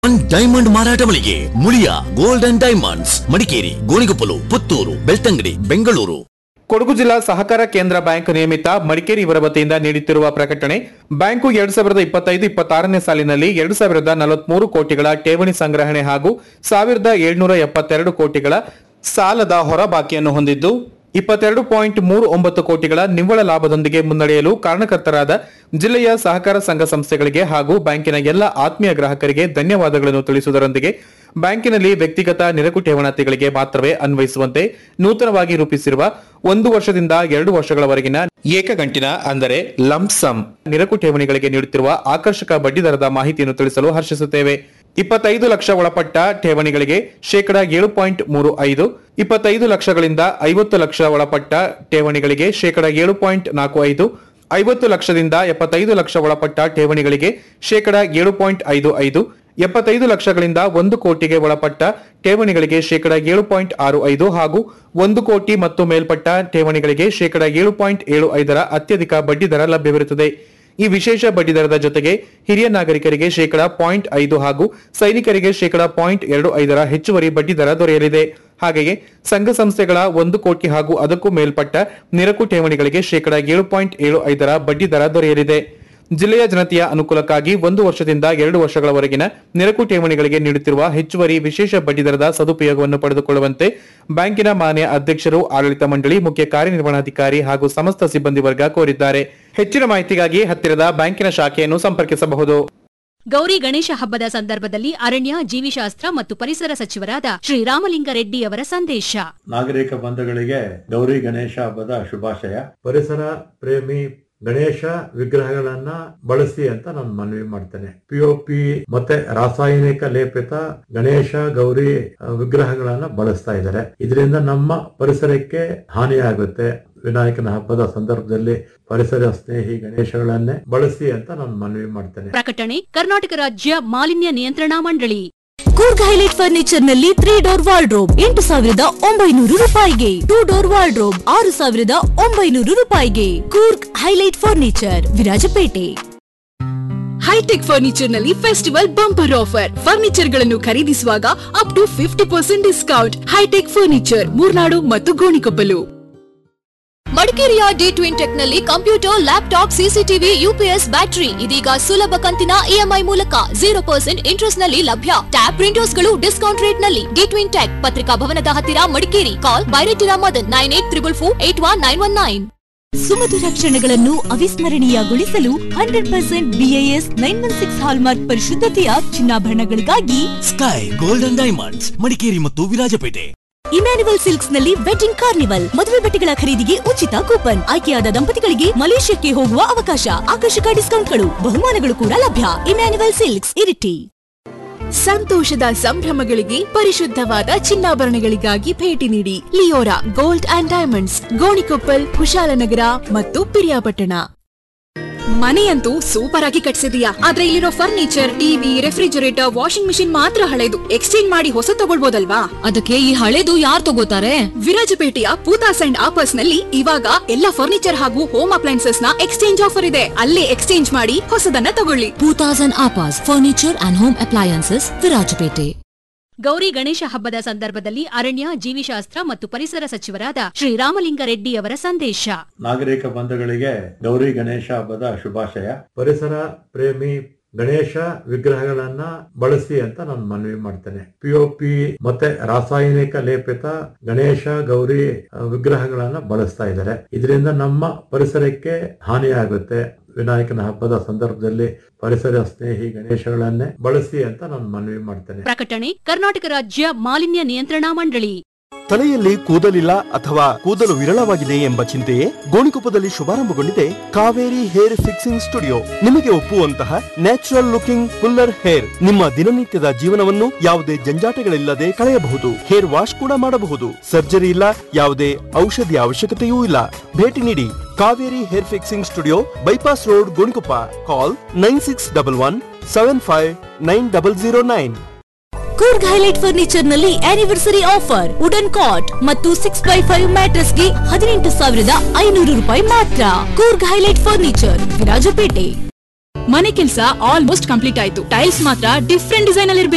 Diamond ಮಾರಾಟ ಮಳಿಗೆ Muliya gold and diamonds Madikeri, Gonikoppal, Puttur, Belthangady, Bengaluru. Kodagu ಜಿಲ್ಲಾ ಸಹಕಾರ ಕೇಂದ್ರ ಬ್ಯಾಂಕ್ ನಿಯಮಿತ ಮಡಿಕೇರಿ ಇವರ ವತಿಯಿಂದ ನೀಡುತ್ತಿರುವ ಪ್ರಕಟಣೆ. ಬ್ಯಾಂಕು 2025-26ನೇ ಸಾಲಿನಲ್ಲಿ 2043 ಕೋಟಿಗಳ ಠೇವಣಿ ಸಂಗ್ರಹಣೆ ಹಾಗೂ 1772 ಕೋಟಿಗಳ ಸಾಲದ ಹೊರಬಾಕಿಯನ್ನು ಹೊಂದಿದ್ದು 22.39 ಕೋಟಿಗಳ ನಿವ್ವಳ ಲಾಭದೊಂದಿಗೆ ಮುನ್ನಡೆಯಲು ಕಾರಣಕರ್ತರಾದ ಜಿಲ್ಲೆಯ ಸಹಕಾರ ಸಂಘ ಸಂಸ್ಥೆಗಳಿಗೆ ಹಾಗೂ ಬ್ಯಾಂಕಿನ ಎಲ್ಲ ಆತ್ಮೀಯ ಗ್ರಾಹಕರಿಗೆ ಧನ್ಯವಾದಗಳನ್ನು ತಿಳಿಸುವುದರೊಂದಿಗೆ ಬ್ಯಾಂಕಿನಲ್ಲಿ ವ್ಯಕ್ತಿಗತ ನಿರಕು ಠೇವಣಾತಿಗಳಿಗೆ ಮಾತ್ರವೇ ಅನ್ವಯಿಸುವಂತೆ ನೂತನವಾಗಿ ರೂಪಿಸಿರುವ 1 ವರ್ಷದಿಂದ 2 ವರ್ಷಗಳವರೆಗಿನ ಏಕಗಂಟಿನ ಅಂದರೆ ಲಂಪ್ ಸಮ್ ನಿರಕು ಠೇವಣಿಗಳಿಗೆ ನೀಡುತ್ತಿರುವ ಆಕರ್ಷಕ ಬಡ್ಡಿದರದ ಮಾಹಿತಿಯನ್ನು ತಿಳಿಸಲು ಹರ್ಷಿಸುತ್ತೇವೆ. 25 ಲಕ್ಷ ಒಳಪಟ್ಟ ಠೇವಣಿಗಳಿಗೆ ಶೇಕಡ 7.35, 25 ಲಕ್ಷಗಳಿಂದ 50 ಲಕ್ಷ ಒಳಪಟ್ಟ ಠೇವಣಿಗಳಿಗೆ ಶೇಕಡ 7.45, 50 ಲಕ್ಷದಿಂದ 75 ಲಕ್ಷ ಒಳಪಟ್ಟ ಠೇವಣಿಗಳಿಗೆ ಶೇಕಡ 7.55, 75 ಲಕ್ಷಗಳಿಂದ 1 ಕೋಟಿಗೆ ಒಳಪಟ್ಟ ಠೇವಣಿಗಳಿಗೆ ಶೇಕಡ 7.65 ಹಾಗೂ 1 ಕೋಟಿ ಮತ್ತು ಮೇಲ್ಪಟ್ಟ ಠೇವಣಿಗಳಿಗೆ ಶೇಕಡ 7.75ರ ಅತ್ಯಧಿಕ ಬಡ್ಡಿದರ ಲಭ್ಯವಿರುತ್ತದೆ. ಈ ವಿಶೇಷ ಬಡ್ಡಿದರದ ಜೊತೆಗೆ ಹಿರಿಯ ನಾಗರಿಕರಿಗೆ ಶೇಕಡ 0.5 ಹಾಗೂ ಸೈನಿಕರಿಗೆ ಶೇಕಡ 0.25ರ ಹೆಚ್ಚುವರಿ ಬಡ್ಡಿದರ ದೊರೆಯಲಿದೆ. ಹಾಗೆಯೇ ಸಂಘ ಸಂಸ್ಥೆಗಳ 1 ಕೋಟಿ ಹಾಗೂ ಅದಕ್ಕೂ ಮೇಲ್ಪಟ್ಟ ನಿರಕು ಠೇವಣಿಗಳಿಗೆ ಶೇಕಡ 7.75ರ ಬಡ್ಡಿದರ ದೊರೆಯಲಿದೆ. ಜಿಲ್ಲೆಯ ಜನತೆಯ ಅನುಕೂಲಕ್ಕಾಗಿ 1 ವರ್ಷದಿಂದ 2 ವರ್ಷಗಳವರೆಗಿನ ನಿರಕು ಠೇವಣಿಗಳಿಗೆ ನೀಡುತ್ತಿರುವ ಹೆಚ್ಚುವರಿ ವಿಶೇಷ ಬಡ್ಡಿದರದ ಸದುಪಯೋಗವನ್ನು ಪಡೆದುಕೊಳ್ಳುವಂತೆ ಬ್ಯಾಂಕಿನ ಮಾನ್ಯ ಅಧ್ಯಕ್ಷರು, ಆಡಳಿತ ಮಂಡಳಿ, ಮುಖ್ಯ ಕಾರ್ಯನಿರ್ವಹಣಾಧಿಕಾರಿ ಹಾಗೂ ಸಮಸ್ತ ಸಿಬ್ಬಂದಿ ವರ್ಗ ಕೋರಿದ್ದಾರೆ. ಹೆಚ್ಚಿನ ಮಾಹಿತಿಗಾಗಿ ಹತ್ತಿರದ ಬ್ಯಾಂಕಿನ ಶಾಖೆಯನ್ನು ಸಂಪರ್ಕಿಸಬಹುದು. ಗೌರಿ ಗಣೇಶ ಹಬ್ಬದ ಸಂದರ್ಭದಲ್ಲಿ ಅರಣ್ಯ, ಜೀವಿಶಾಸ್ತ್ರ ಮತ್ತು ಪರಿಸರ ಸಚಿವರಾದ ಶ್ರೀ ರಾಮಲಿಂಗಾರೆಡ್ಡಿ ಅವರ ಸಂದೇಶ. ನಾಗರಿಕ ಬಂಧುಗಳಿಗೆ ಗೌರಿ ಗಣೇಶ ಹಬ್ಬದ ಶುಭಾಶಯ. ಪರಿಸರ ಪ್ರೇಮಿ ಗಣೇಶ ವಿಗ್ರಹಗಳನ್ನ ಬಳಸಿ ಅಂತ ನಾನು ಮನವಿ ಮಾಡ್ತೇನೆ. ಪಿಒಪಿ ಮತ್ತೆ ರಾಸಾಯನಿಕ ಲೇಪಿತ ಗಣೇಶ ಗೌರಿ ವಿಗ್ರಹಗಳನ್ನ ಬಳಸ್ತಾ ಇದ್ದಾರೆ. ಇದರಿಂದ ನಮ್ಮ ಪರಿಸರಕ್ಕೆ ಹಾನಿಯಾಗುತ್ತೆ. ವಿನಾಯಕನ ಹಬ್ಬದ ಸಂದರ್ಭದಲ್ಲಿ ಪರಿಸರ ಸ್ನೇಹಿ ಗಣೇಶಗಳನ್ನೇ ಬಳಸಿ ಅಂತ ನಾನು ಮನವಿ ಮಾಡ್ತೇನೆ. ಪ್ರಕಟಣೆ ಕರ್ನಾಟಕ ರಾಜ್ಯ ಮಾಲಿನ್ಯ ನಿಯಂತ್ರಣಾ ಮಂಡಳಿ. ಕೂರ್ಗ್ ಹೈಲೈಟ್ ಫರ್ನಿಚರ್ ನಲ್ಲಿ 3 ಡೋರ್ ವಾರ್ಡ್ರೋಬ್ 8,900 ರೂಪಾಯಿಗೆ, 2 ಡೋರ್ ವಾರ್ಡ್ರೋಬ್ 6,900 ರೂಪಾಯಿಗೆ. Coorg highlight furniture, Virajpet. High tech furniture ನಲ್ಲಿ ಫೆಸ್ಟಿವಲ್ ಬಂಪರ್ ಆಫರ್. ಫರ್ನಿಚರ್ ಗಳನ್ನು ಖರೀದಿಸುವಾಗ up to 50% discount. High tech furniture, Murnad ಮತ್ತು ಗೋಣಿಕೊಪ್ಪಲು. ಮಡಿಕೇರಿಯ D-Twin Tech ನಲ್ಲಿ computer, laptop, CCTV, UPS, battery ಇದೀಗ ಸುಲಭ ಕಂತಿನ EMI ಮೂಲಕ 0% ಇಂಟ್ರೆಸ್ಟ್ ನಲ್ಲಿ ಲಭ್ಯ. ಟ್ಯಾಬ್ ಪ್ರಿಂಟರ್ಸ್ ಗಳು ಡಿಸ್ಕೌಂಟ್ ರೇಟ್ ನಲ್ಲಿ. D-Twin Tech, ಪತ್ರಿಕಾ ಭವನದ ಹತ್ತಿರ, ಮಡಿಕೇರಿ. ಕಾಲ್ ಬೈರೇಟಿರಾ ಮದನ್ 9844481919. ಸುಮಧುರ ಕ್ಷಣಗಳನ್ನು ಅವಿಸ್ಮರಣೀಯಗೊಳಿಸಲು 100% BIS 916 hallmark ಪರಿಶುದ್ಧತೆಯ ಚಿನ್ನಾಭರಣಗಳಿಗಾಗಿ sky gold and diamonds Madikeri ಮತ್ತು ವಿರಾಜಪೇಟೆ. ಇಮ್ಯಾನ್ಯುವಲ್ ಸಿಲ್ಕ್ಸ್ ನಲ್ಲಿ ವೆಡ್ಡಿಂಗ್ ಕಾರ್ನಿವಲ್. ಮದುವೆ ಬಟ್ಟೆಗಳ ಖರೀದಿಗೆ ಉಚಿತ ಕೂಪನ್. ಆಯ್ಕೆಯಾದ ದಂಪತಿಗಳಿಗೆ ಮಲೇಷ್ಯಾಕ್ಕೆ ಹೋಗುವ ಅವಕಾಶ. ಆಕರ್ಷಕ ಡಿಸ್ಕೌಂಟ್ಗಳು, ಬಹುಮಾನಗಳು ಕೂಡ ಲಭ್ಯ. Emmanuel silks, Iritty. ಸಂತೋಷದ ಸಂಭ್ರಮಗಳಿಗೆ ಪರಿಶುದ್ಧವಾದ ಚಿನ್ನಾಭರಣಗಳಿಗಾಗಿ ಭೇಟಿ ನೀಡಿ. Leora gold and diamonds, Gonikoppal, Kushalnagar ಮತ್ತು ಪಿರಿಯಾಪಟ್ಟಣ. ಮನೆಯಂತೂ ಸೂಪರ್ ಆಗಿ ಕಟ್ಸಿದೀಯಾ, ಆದ್ರೆ ಇಲ್ಲಿರೋ furniture, TV, refrigerator, washing machine ಮಾತ್ರ ಹಳೆದು. ಎಕ್ಸ್ಚೇಂಜ್ ಮಾಡಿ ಹೊಸ ತಗೊಳ್ಬೋದಲ್ವಾ? ಅದಕ್ಕೆ ಈ ಹಳೆದು ಯಾರು ತಗೋತಾರೆ? ವಿರಾಜಪೇಟೆಯ ಪೂತಾಸ್ ಅಂಡ್ ಆಪರ್ಸ್ ನಲ್ಲಿ ಇವಾಗ ಎಲ್ಲ ಫರ್ನಿಚರ್ ಹಾಗೂ ಹೋಮ್ ಅಪ್ಲೈನ್ಸಸ್ ನ ಎಕ್ಸ್ಚೇಂಜ್ ಆಫರ್ ಇದೆ. ಅಲ್ಲೇ ಎಕ್ಸ್ಚೇಂಜ್ ಮಾಡಿ ಹೊಸದನ್ನ ತಗೊಳ್ಳಿ. Poothas and ಆಪರ್ಸ್ furniture and home appliances, Virajpet. Gauri Ganesha ಹಬ್ಬದ ಸಂದರ್ಭದಲ್ಲಿ ಅರಣ್ಯ, ಜೀವಿಶಾಸ್ತ್ರ ಮತ್ತು ಪರಿಸರ ಸಚಿವರಾದ ಶ್ರೀ ರಾಮಲಿಂಗಾರೆಡ್ಡಿ ಅವರ ಸಂದೇಶ. ನಾಗರಿಕ ಬಂಧುಗಳಿಗೆ ಗೌರಿ ಗಣೇಶ ಹಬ್ಬದ ಶುಭಾಶಯ. ಪರಿಸರ ಪ್ರೇಮಿ ಗಣೇಶ ವಿಗ್ರಹಗಳನ್ನ ಬಳಸಿ ಅಂತ ನಾನು ಮನವಿ ಮಾಡ್ತೇನೆ. ಪಿಒಪಿ ಮತ್ತೆ ರಾಸಾಯನಿಕ ಲೇಪಿತ ಗಣೇಶ ಗೌರಿ ವಿಗ್ರಹಗಳನ್ನ ಬಳಸ್ತಾ ಇದ್ದಾರೆ. ಇದರಿಂದ ನಮ್ಮ ಪರಿಸರಕ್ಕೆ ಹಾನಿಯಾಗುತ್ತೆ. ವಿನಾಯಕನ ಹಬ್ಬದ ಸಂದರ್ಭದಲ್ಲಿ ಪರಿಸರ ಸ್ನೇಹಿ ಗಣೇಶಗಳನ್ನೇ ಬಳಸಿ ಅಂತ ನಾನು ಮನವಿ ಮಾಡ್ತೇನೆ. ಪ್ರಕಟಣೆ ಕರ್ನಾಟಕ ರಾಜ್ಯ ಮಾಲಿನ್ಯ ನಿಯಂತ್ರಣಾ ಮಂಡಳಿ. ತಲೆಯಲ್ಲಿ ಕೂದಲಿಲ್ಲ ಅಥವಾ ಕೂದಲು ವಿರಳವಾಗಿದೆ ಎಂಬ ಚಿಂತೆಯೇ? ಗೋಣಿಕೊಪ್ಪದಲ್ಲಿ ಶುಭಾರಂಭಗೊಂಡಿದೆ ಕಾವೇರಿ ಹೇರ್ ಫಿಕ್ಸಿಂಗ್ ಸ್ಟುಡಿಯೋ. ನಿಮಗೆ ಒಪ್ಪುವಂತಹ ನ್ಯಾಚುರಲ್ ಲುಕಿಂಗ್ ಫುಲ್ಲರ್ ಹೇರ್. ನಿಮ್ಮ ದಿನನಿತ್ಯದ ಜೀವನವನ್ನು ಯಾವುದೇ ಜಂಜಾಟಗಳಿಲ್ಲದೆ ಕಳೆಯಬಹುದು. ಹೇರ್ ವಾಶ್ ಕೂಡ ಮಾಡಬಹುದು. ಸರ್ಜರಿ ಇಲ್ಲ, ಯಾವುದೇ ಔಷಧಿಯ ಅವಶ್ಯಕತೆಯೂ ಇಲ್ಲ. ಭೇಟಿ ನೀಡಿ Kaveri hair fixing studio, bypass road, Gonikoppa. ಕಾಲ್ 9611 759009. ಕೂರ್ಗ್ ಹೈಲೈಟ್ ಫರ್ನಿಚರ್ ನಲ್ಲಿ ಆನಿವರ್ಸರಿ ಆಫರ್. ವುಡನ್ ಕಾಟ್ ಮತ್ತು 6x5 ಮ್ಯಾಟ್ರೆಸ್ ಗೆ 18,500 ರೂಪಾಯಿ ಮಾತ್ರ. Coorg highlight furniture, Virajpet. ಮನೆ ಕೆಲಸ ಆಲ್ಮೋಸ್ಟ್ ಕಂಪ್ಲೀಟ್ ಆಯ್ತು. ಟೈಲ್ಸ್ ಮಾತ್ರ ಡಿಫ್ರೆಂಟ್ ಡಿಸೈನ್ ಅಲ್ಲಿ